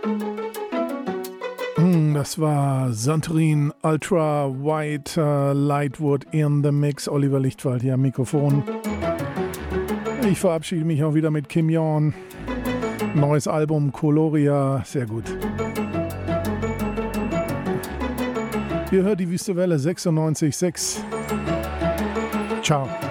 Das war Santorin Ultra White Lightwood in the Mix. Oliver Lichtwald hier am Mikrofon. Ich verabschiede mich auch wieder mit Kim Jorn. Neues Album Coloria, sehr gut. Ihr hört die Wüste Welle 96,6. Ciao.